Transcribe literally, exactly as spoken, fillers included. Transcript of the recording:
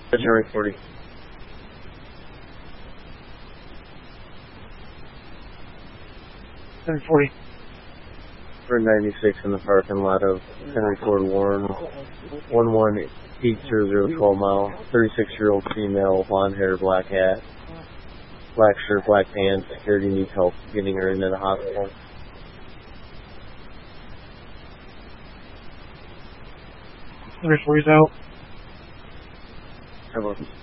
January forty. seven forty. For ninety-six in the parking lot of Henry Ford Warren, one one eight zero zero twelve mile, thirty-six-year-old female, blonde hair, black hat, black shirt, black pants. Security needs help getting her into the hospital. Henry forty's out. How about